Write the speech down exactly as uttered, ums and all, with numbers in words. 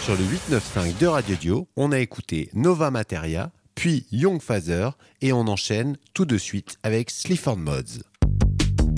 sur le huit neuf cinq de Radio Dio. On a écouté Nova Materia, puis Young Father, et on enchaîne tout de suite avec Sleaford Mods.